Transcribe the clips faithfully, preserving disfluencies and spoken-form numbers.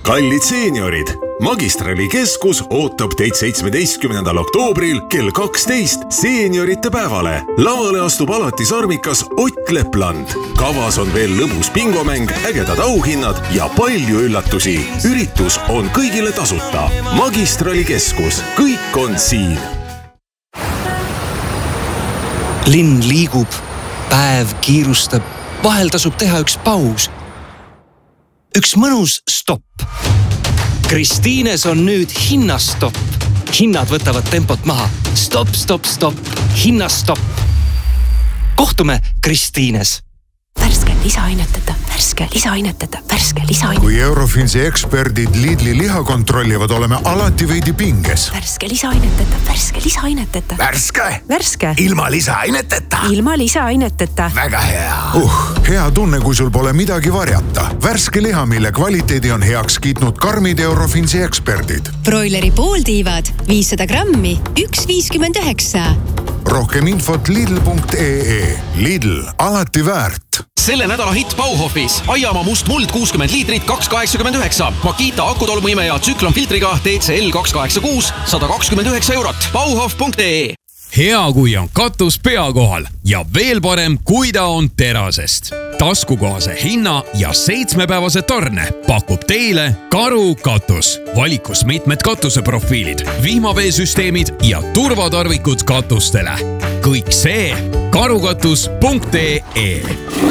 kallid seeniorid, Magistrali keskus ootab teid seitsmeteistkümnendal oktoobril kell kaksteist seeniorite päevale. Lavale astub alati sarmikas Ott Lepland. Kavas on veel lõbus bingomäng, ägedad auhinnad ja palju üllatusi. Üritus on kõigile tasuta. Magistrali keskus, kõik on siin. Linn liigub, päev kiirustab, vahel tasub teha üks paus. Üks mõnus stopp. Kristiines on nüüd hinnastopp. Hinnad võtavad tempot maha. Stop, stop, stop. Hinnastopp. Kohtume Kristiines. Värske lisaaineteta, värske lisaaineteta, värske lisaaineteta. Kui Eurofinsi eksperdid Lidli liha kontrollivad, oleme alati veidi pinges. Värske lisaaineteta, värske lisaaineteta. Värske? Värske. Ilma lisaaineteta? Ilma lisaaineteta. Väga hea. Uh, hea tunne, kui sul pole midagi varjata. Värske liha, mille kvaliteedi on heaks kiitnud karmid Eurofinsi eksperdid. Broileri pooltiivad, viissada grammi, üks viiskümmend üheksa. Rohkem infot lidl punkt ee. Lidl, alati väärt. Selle nädala hitt Bauhofis. Aiamaa must muld kuuskümmend liitrit, kaks kaheksakümmend üheksa. Makita akutolmuime ja tsüklonfiltriga D C L kaks kaheksakümmend kuus, sada kakskümmend üheksa eurot. Bauhof punkt ee. Hea, kui on katus pea kohal ja veel parem, kui ta on terasest. Taskukohase hinna ja seitsmepäevase tarne pakub teile Karu katus. Valikus mitmed katuseprofiilid, vihmaveesüsteemid ja turvatarvikud katustele. Kõik see karukatus punkt ee.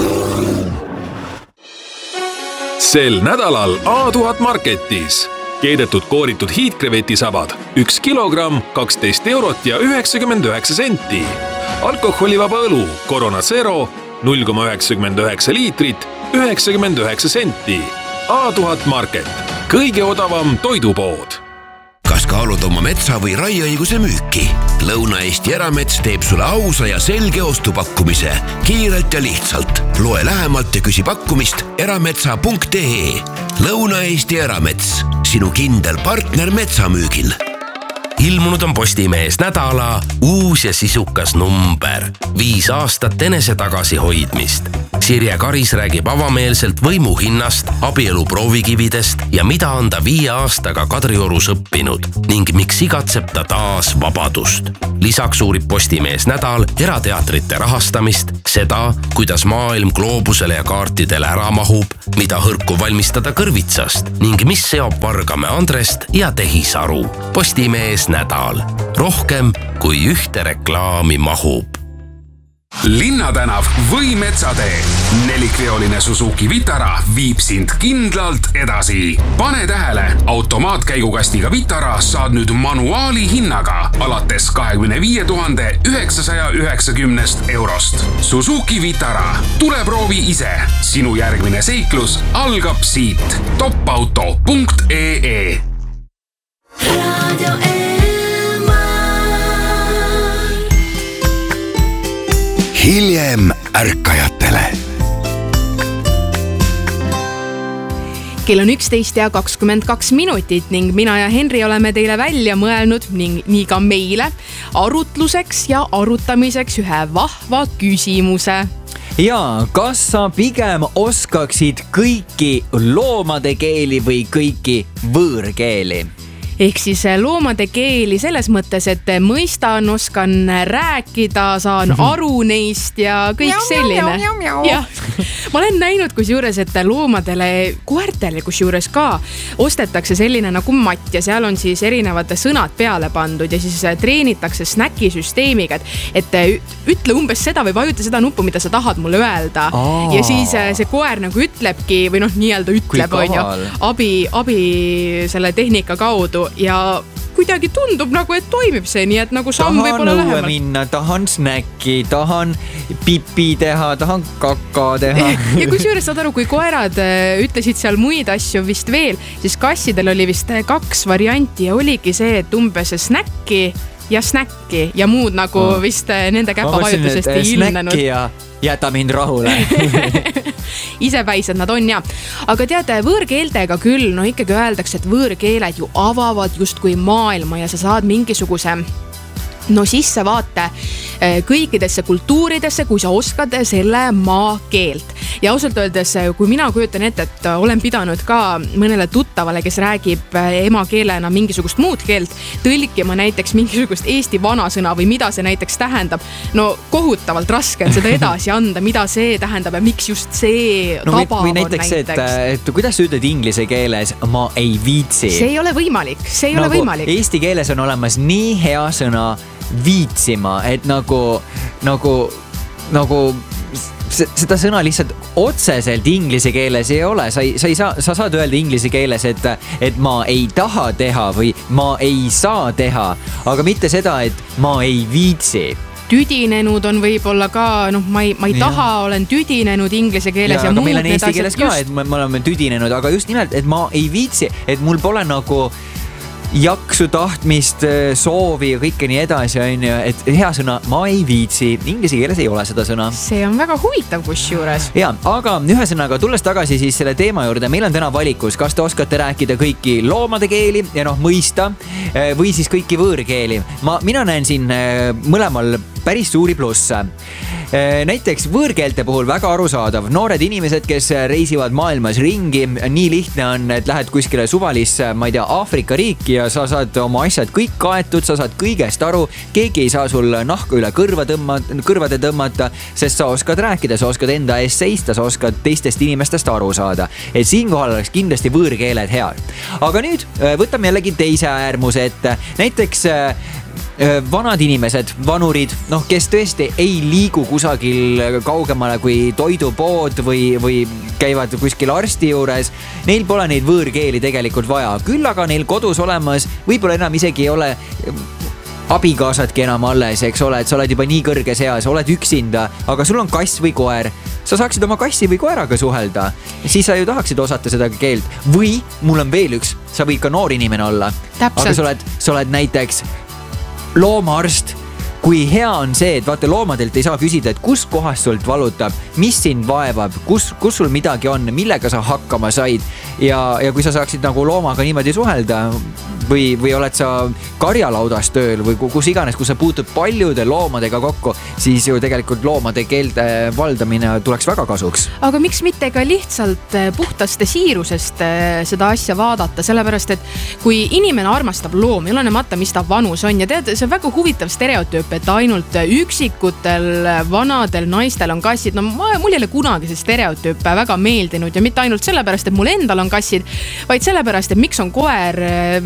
Sel nädalal A tuhat Marketis. Keedetud kooritud hiidkrevetisabad, üks kilogramm, kaksteist eurot ja üheksakümmend üheksa senti. Alkoholivaba õlu, Corona Zero, null koma üheksakümmend üheksa liitrit, üheksakümmend üheksa senti. A tuhat Market, kõige odavam toidupood. Kas kaalud oma metsa või raieõiguse müüki? Lõuna-Eesti Eramets teeb sulle ausa ja selge ostupakkumise. Kiirelt ja lihtsalt. Loe lähemalt ja küsi pakkumist erametsa punkt ee. Lõuna-Eesti Eramets. Sinu kindel partner metsamüügil. Ilmunud on Postimees nädala uus ja sisukas number. Viis aastat enese tagasihoidmist. Sirje Karis räägib avameelselt võimu hinnast, abielu proovikividest ja mida on ta viie aastaga Kadriorus õppinud ning miks igatseb ta taas vabadust. Lisaks uurib Postimees nädal erateatrite rahastamist, seda, kuidas maailm gloobusele ja kaartidele ära mahub, mida hõrku valmistada kõrvitsast ning mis seob Vargamäe Andrest ja Tehisaru. Postimees nädal. Rohkem kui ühte reklaami mahub. Linnatänav või Metsatee. Nelikveoline Suzuki Vitara viib sind kindlalt edasi. Pane tähele, automaatkäigukastiga Vitara saad nüüd manuaali hinnaga alates kahekümne viie tuhande üheksasaja üheksakümnest eurost. Suzuki Vitara. Tule proovi ise. Sinu järgmine seiklus algab siit. topauto punkt ee. Radio Hiljem ärkajatele. Kell on üksteist ja kakskümmend kaks minutit ning mina ja Henri oleme teile välja mõelnud ning nii ka meile arutluseks ja arutamiseks ühe vahva küsimuse. Jaa, kas sa pigem oskaksid kõiki loomade keeli või kõiki võõrkeeli? Ehk siis loomade keeli selles mõttes, et mõistan, oskan rääkida, saan aru neist ja kõik miau, selline. Miau, miau, miau. Ma olen näinud kus juures, et loomadele, koertele kus juures ka ostetakse selline nagu matt ja seal on siis erinevad sõnad peale pandud ja siis treenitakse snäkisüsteemiga, et, et ütle umbes seda või vajuta seda nuppu, mida sa tahad mulle öelda. Aa. Ja siis see koer nagu ütlebki või noh, nii-öelda ütleb on ju, abi, abi selle tehnika kaudu. Ja kuidagi tundub nagu, et toimib see, nii et nagu samm võib olla lähemalt. Tahan õue minna, tahan snäkki, tahan pipi teha, tahan kaka teha. Ja kus juures saad aru, kui koerad ütlesid seal muid asju vist veel, siis kassidel oli vist kaks varianti ja oligi see, et umbes snäkki ja snäkki ja muud nagu oh. vist nende käpavajutusest ei ilmnenud. Snäkki ja jäta mind rahule. Isepäised nad on ja. Aga teate, võõrkeeltega küll, no ikkagi öeldakse, et võõrkeeled ju avavad just kui maailma ja sa saad mingisuguse no sissevaate kõikidesse kultuuridesse, kui sa oskad selle maa keelt. Ja ausalt öeldes, kui mina kujutan ette, et olen pidanud ka mõnele tuttavale, kes räägib emakeelena mingisugust muud keelt, tõlkima näiteks mingisugust eesti vanasõna või mida see näiteks tähendab. No kohutavalt raske on seda edasi anda, mida see tähendab ja miks just see no, taba või on näiteks. näiteks. Et, et kuidas sa ütled inglise keeles, ma ei viitsi? See ei ole võimalik, see ei nagu ole võimalik. Eesti keeles on olemas nii hea sõna viitsima, et nagu, nagu, nagu seda sõna lihtsalt otseselt inglise keeles ei ole. Sa, ei, sa, ei saa, sa saad öelda inglise keeles, et, et ma ei taha teha või ma ei saa teha, aga mitte seda, et ma ei viitsi. Tüdinenud on võib-olla ka, noh, ma ei, ma ei ja. taha, olen tüdinenud inglise keeles ja, ja aga muud. Meil on eesti keeles ka, just... et me, me oleme tüdinenud, aga just nimelt, et ma ei viitsi, et mul pole nagu jaksu, tahtmist, soovi ja kõike nii edasi, on ju, et hea sõna, ma ei viitsi. Inglise keeles ei ole seda sõna. See on väga huvitav kusjuures. Ja, aga ühesõnaga, tulles tagasi siis selle teema juurde, meil on täna valikus, kas te oskate rääkida kõiki loomade keeli ja noh, mõista või siis kõiki võõrkeeli. Ma, mina näen siin mõlemal päris suuri plusse. Näiteks võõrkeelte puhul väga arusaadav. Noored inimesed, kes reisivad maailmas ringi, nii lihtne on, et lähed kuskile suvalisse, ma ei tea, Aafrika riiki ja sa saad oma asjad kõik kaetud, sa saad kõigest aru, keegi ei saa sul nahka üle kõrva tõmmata, kõrvade tõmmata, sest sa oskad rääkida, sa oskad enda eest seista, sa oskad teistest inimestest aru saada. Et siinkohal oleks kindlasti võõrkeeled hea. Aga nüüd võtame jällegi teise äärmuse ette. Näiteks vanad inimesed, vanurid, noh, kes tõesti ei liigu kusagil kaugemale kui toidupood või, või käivad kuskil arsti juures. Neil pole neid võõrkeeli tegelikult vaja. Küll aga neil kodus olemas, võib-olla enam isegi ei ole abikaasadki enam alles, eks ole, et sa oled juba nii kõrges eas, oled üksinda, aga sul on kass või koer. Sa saaksid oma kassi või koeraga suhelda. Siis sa ju tahaksid osata seda keelt. Või mul on veel üks, sa võid ka noor inimene olla. Täpselt. Aga sa oled, sa oled näiteks loomaarst. Kui hea on see, et vaata loomadelt ei saa küsida, et kus kohas sult valutab, mis sind vaevab, kus, kus sul midagi on, millega sa hakkama said. Ja, ja kui sa saaksid nagu loomaga niimoodi suhelda või, või oled sa karjalaudas tööl või kus iganes, kus sa puutud paljude loomadega kokku, siis ju tegelikult loomade keelde valdamine tuleks väga kasuks. Aga miks mitte ka lihtsalt puhtast siirusest seda asja vaadata, sellepärast et kui inimene armastab loomi, olenemata mis ta vanus on ja tead, see on väga huvitav stereotüüp, et ainult üksikutel vanadel naistel on kassid. No ma, mul ei ole kunagi see stereotüüp väga meeldinud ja mitte ainult sellepärast, et mul endal on kassid, vaid sellepärast, et miks on koer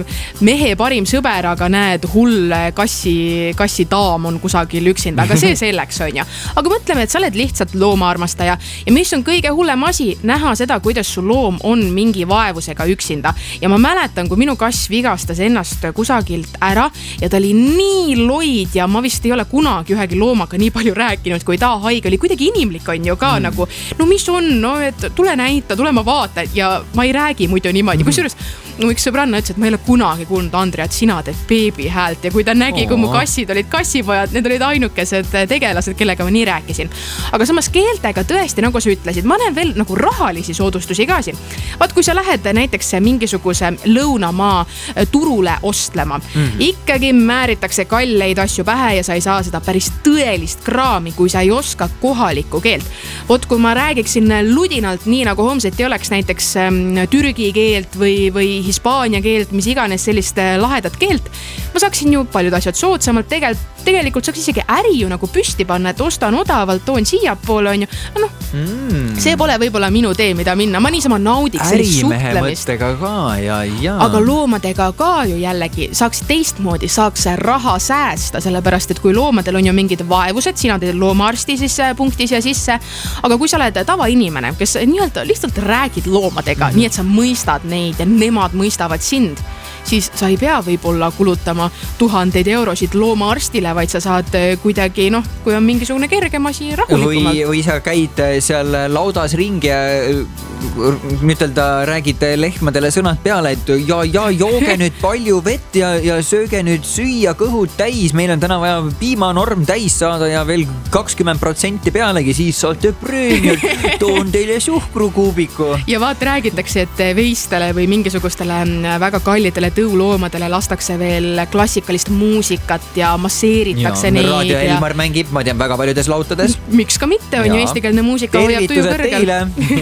mehe parim sõber, aga näed, hull kassi, kassi daam on kusagil üksinda, aga see selleks on ja. Aga mõtleme, et sa oled lihtsalt loomaarmastaja ja mis on kõige hullem asi, näha seda, kuidas su loom on mingi vaevusega üksinda. Ja ma mäletan, kui minu kass vigastas ennast kusagilt ära ja ta oli nii loid ja ma vist ei ole kunagi ühegi loomaga nii palju rääkinud, kui ta haige oli. Kuidagi inimlik on ju ka mm. nagu, no mis on, no et tule näita, tule ma vaata ja ma ei räägi muidu niimoodi. Kusjuures no, üks sõbranna ütles, et ma ei ole kunagi kuulnud, Andri, et sina teed beebi häält ja kui ta nägi, kui mu kassid olid kassipojad, need olid ainukesed tegelased, kellega ma nii rääkisin. Aga samas keeltega tõesti, nagu sa ütlesid, ma näen veel nagu rahalisi soodustusi ka siin. Vaat, kui sa lähed näiteks mingisuguse lõunamaa turule ostlema, mm. ikkagi määritakse kalleid asju pähe ja sa ei saa seda päris tõelist kraami, kui sa ei oska kohalikku keelt. Vot, kui ma räägiksin ludinalt nii, nagu homset ei oleks näiteks türgi keelt või, või hispaania keelt, mis iganes sellist lahedat keelt, ma saaksin ju paljud asjad soodsamalt, tegelikult, tegelikult saaks isegi äri ju nagu püsti panna, et ostan odavalt, toon siia poole, on ju. No, mm. see pole võib-olla minu tee, mida minna. Ma niisama naudiks sellist suhtlemist. Ärimehe mõttega ka, ja, ja. Aga loomadega ka ju jällegi saaks teistmoodi, saaks raha säästa, sellepärast, et kui loomadel on ju mingid vaevused, sina teed loomaarsti siis punktis ja sisse, aga kui sa oled tavainimene, kes nii-öelda lihtsalt räägid loomadega, mm. nii et sa mõistad neid ja nemad mõistavad sind, siis sa ei pea võib-olla kulutama tuhandeid eurosid loomaarstile, vaid sa saad kuidagi, noh, kui on mingisugune kergem asi rahulikumalt. Või, või sa käid seal laudas ringi ja ütelda, räägid lehmadele sõnad peale, et ja, ja jooge nüüd palju vett ja, ja sööge nüüd süüa kõhud täis. Meil on täna vaja piimanorm täis saada ja veel kakskümmend protsenti pealegi, siis saate preemiat. Toon teile suhkrukuubiku. Ja vaat räägitakse, et veistele või mingisugustele väga kallidele tõuloomadele lastakse veel klassikalist muusikat ja masseeritakse ja, neid. Raadio ja... Elmar mängib, ma tean, väga paljudes lautades. Miks ka mitte, on ja. ju eestikeelne muusika hoiab tuju kõrgel.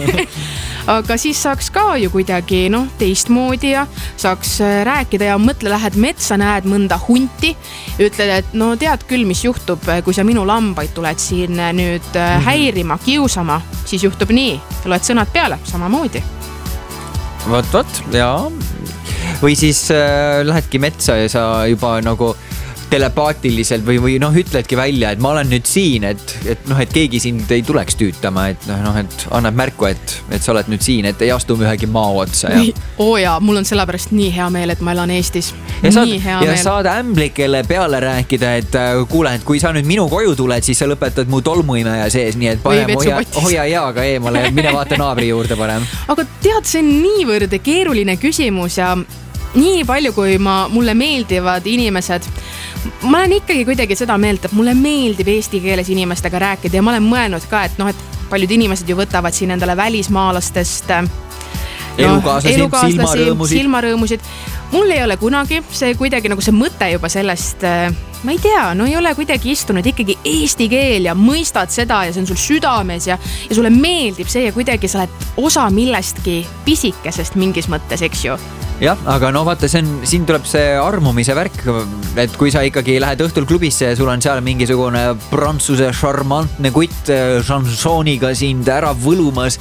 Aga siis saaks ka ju kuidagi noh, teistmoodi ja saaks rääkida ja mõtle, lähed metsa, näed mõnda hunti. Ütled, et no tead küll, mis juhtub, kui sa minu lambaid tuled siin nüüd häirima, kiusama, siis juhtub nii. Loed sõnad peale, samamoodi. Vot, vot, jaa. Või siis äh, lähedki metsa ja sa juba nagu telepaatiliselt või, või noh, ütledki välja, et ma olen nüüd siin, et, et noh, et keegi sind ei tuleks tüütama, et noh, et annab märku, et, et sa oled nüüd siin, et ei astu ühegi maa otsa. Ja. Oo jaa, mul on sellepärast nii hea meel, et ma elan Eestis. Ja saad, nii hea ja meel. saad ämblikele peale rääkida, et kuule, et kui sa nüüd minu koju tuled, siis sa lõpetad mu tolmuimeja sees, nii et parem hoia, hoia jaaga eemale ja mine vaata naabri juurde parem. Aga tead, see on niivõrd keeruline küsimus ja nii palju, kui ma, mulle meeldivad inimesed, ma olen ikkagi kuidagi seda meelt, et mulle meeldib eesti keeles inimestega rääkida ja ma olen mõelnud ka, et noh, et paljud inimesed ju võtavad siin endale välismaalastest no, elukaaslasi, silmarõõmusid. silmarõõmusid. Mul ei ole kunagi see kuidagi nagu see mõte juba sellest, ma ei tea, no ei ole kuidagi istunud ikkagi eesti keel ja mõistad seda ja see on sul südames ja, ja sulle meeldib see ja kuidagi sa oled osa millestki pisikesest mingis mõttes, eks ju. Jah, aga no vaata, see on, siin tuleb see armumise värk, et kui sa ikkagi lähed õhtul klubisse ja sul on seal mingisugune prantsuse charmantne kutt šansooniga sind ära võlumas,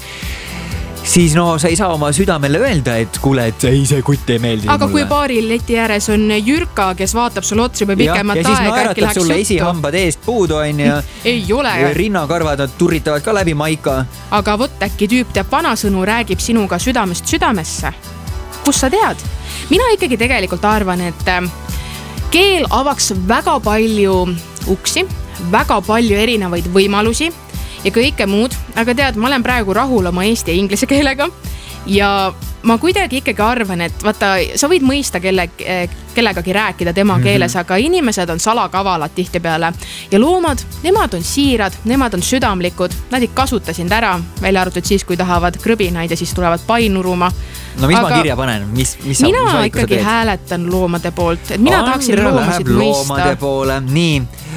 siis no sa ei saa oma südamele öelda, et kuule, et ei, see kutt ei meeldi aga mulle. Kui baari leti ääres on Jürka, kes vaatab sul otsi või pikemat aega, ja siis naeratab sulle esihambad eest puudu on ja ei ole. Rinnakarvad turritavad ka läbi maika. Aga vot äkki tüüp teab vanasõnu, räägib sinuga südamest südamesse. Kus sa tead? Mina ikkagi tegelikult arvan, et keel avaks väga palju uksi, väga palju erinevaid võimalusi ja kõike muud, aga tead, ma olen praegu rahul oma eesti ja inglise keelega ja ma kuidagi ikkagi arvan, et vaata, sa võid mõista kelle, kellegagi rääkida tema mm-hmm. keeles, aga inimesed on salakavalad tihtipeale ja loomad, nemad on siirad, nemad on südamlikud, nad ei kasuta sind ära, välja arvatud siis, kui tahavad krõbinaid ja siis tulevad painuruma. No mis aga ma kirja panen? Mis, mis mina mis ikkagi hääletan loomade poolt, et mina Andra tahaksin loomasid mõista. Loomade poole, nii.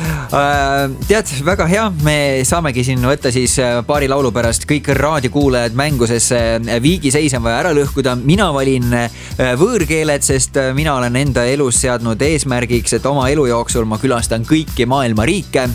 Tead, väga hea, me saamegi siin võtta siis paari laulu pärast kõik raadiokuulajad mängusesse Viigi seis on vaja ära lõhkuda. Mina valin võõrkeeled, sest mina olen enda elus seadnud eesmärgiks, et oma elu jooksul ma külastan kõiki maailma riike.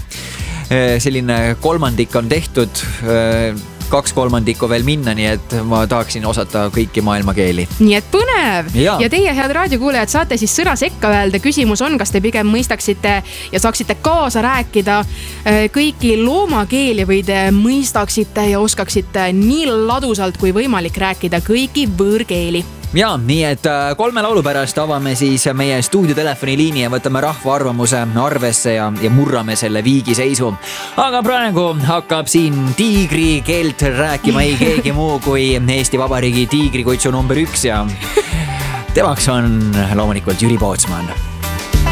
Selline kolmandik on tehtud, kaks kolmandikku veel minna, nii et ma tahaksin osata kõiki maailma keeli. Nii et põnev! Ja, ja teie head raadiokuulajad saate siis sõna sekka öelda. Küsimus on, kas te pigem mõistaksite ja saaksite kaasa rääkida kõiki loomakeeli või te mõistaksite ja oskaksite nii ladusalt kui võimalik rääkida kõiki võõrkeeli. Ja, nii et kolme laulu pärast avame siis meie stuudiotelefoni-liini ja võtame rahva arvamuse arvesse ja, ja murrame selle Viigi seisu. Aga praegu hakkab siin tiigri keelt rääkima ei keegi muu kui Eesti Vabariigi tiigrikutsu number üks ja temaks on loomulikult Jüri Pootsman.